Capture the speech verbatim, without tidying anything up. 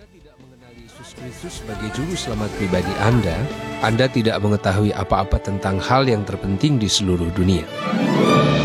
tidak mengenali Yesus Kristus sebagai juru selamat pribadi Anda, Anda tidak mengetahui apa-apa tentang hal yang terpenting di seluruh dunia.